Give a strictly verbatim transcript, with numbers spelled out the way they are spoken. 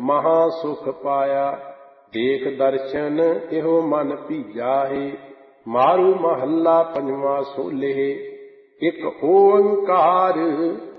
ਮਹਾ ਸੁਖ ਪਾਇਆ। ਦੇਖ ਦਰਸ਼ਨ ਇਹੋ ਮਨ ਭੀਜਾਹੇ, ਮਾਰੂ ਮਹੱਲਾ ਪੰਜਵਾਂ ਸੋਲੇ। ਇੱਕ ਓੰਕਾਰ